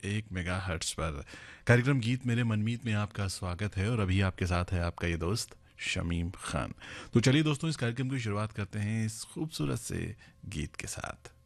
101 megahertz पर कार्यक्रम गीत मेरे मनमीत में आपका स्वागत है और अभी आपके साथ है आपका ये दोस्त शमीम खान। तो चलिए दोस्तों, इस कार्यक्रम की शुरुआत करते हैं इस खूबसूरत से गीत के साथ।